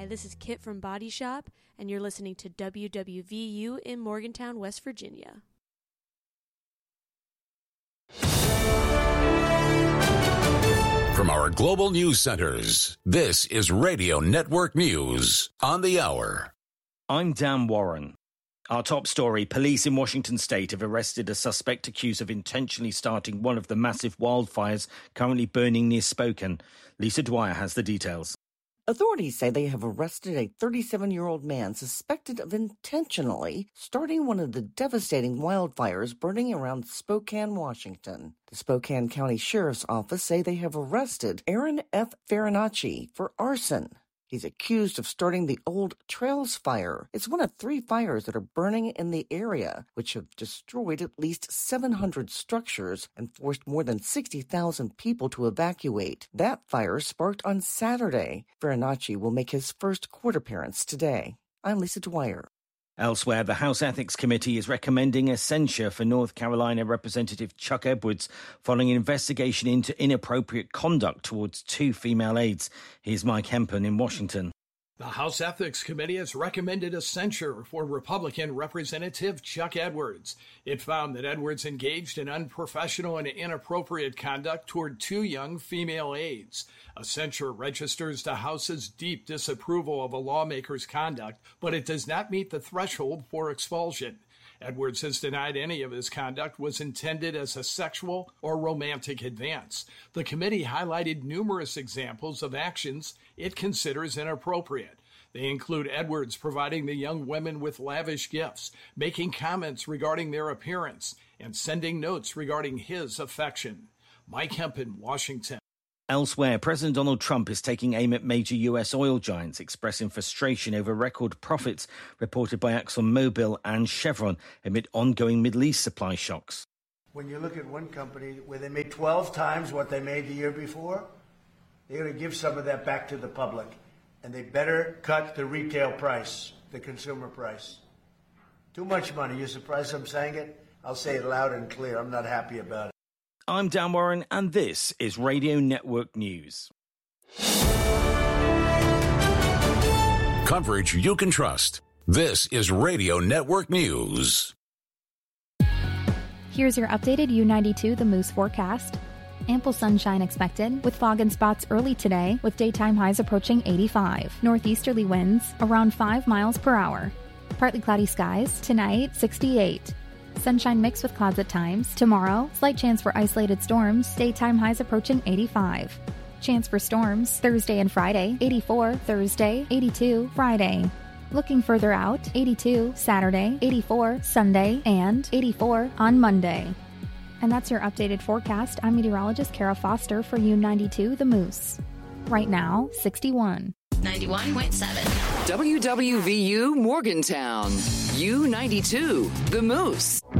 Hi, this is Kit from Body Shop, and you're listening to WWVU in Morgantown, West Virginia. From our global news centers, this is Radio Network News on the hour. I'm Dan Warren. Our top story, police in Washington state have arrested a suspect accused of intentionally starting one of the massive wildfires currently burning near Spokane. Lisa Dwyer has the details. Authorities say they have arrested a 37-year-old man suspected of intentionally starting one of the devastating wildfires burning around Spokane, Washington. The Spokane County Sheriff's Office say they have arrested Aaron F. Farinacci for arson. He's accused of starting the Old Trails Fire. It's one of 3 fires that are burning in the area, which have destroyed at least 700 structures and forced more than 60,000 people to evacuate. That fire sparked on Saturday. Farinacci will make his first court appearance today. I'm Lisa Dwyer. Elsewhere, the House Ethics Committee is recommending a censure for North Carolina Representative Chuck Edwards following an investigation into inappropriate conduct towards 2 female aides. Here's Mike Hempen in Washington. The House Ethics Committee has recommended a censure for Republican Representative Chuck Edwards. It found that Edwards engaged in unprofessional and inappropriate conduct toward 2 young female aides. A censure registers the House's deep disapproval of a lawmaker's conduct, but it does not meet the threshold for expulsion. Edwards has denied any of his conduct was intended as a sexual or romantic advance. The committee highlighted numerous examples of actions it considers inappropriate. They include Edwards providing the young women with lavish gifts, making comments regarding their appearance, and sending notes regarding his affection. Mike Hempen, Washington. Elsewhere, President Donald Trump is taking aim at major U.S. oil giants, expressing frustration over record profits reported by ExxonMobil and Chevron amid ongoing Middle East supply shocks. When you look at one company where they made 12 times what they made the year before, they're going to give some of that back to the public. And they better cut the retail price, the consumer price. Too much money. You surprised I'm saying it? I'll say it loud and clear. I'm not happy about it. I'm Dan Warren, and this is Radio Network News. Coverage you can trust. This is Radio Network News. Here's your updated U92 The Moose forecast. Ample sunshine expected, with fog and spots early today, with daytime highs approaching 85. Northeasterly winds around 5 miles per hour. Partly cloudy skies, tonight 68. Sunshine mixed with clouds at times. Tomorrow, slight chance for isolated storms, daytime highs approaching 85. Chance for storms Thursday and Friday, 84 Thursday, 82 Friday. Looking further out, 82 Saturday, 84 Sunday, and 84 on Monday. And that's your updated forecast. I'm meteorologist Kara Foster for U92 The Moose. Right now, 61. 91.7. WWVU Morgantown. U92 The Moose.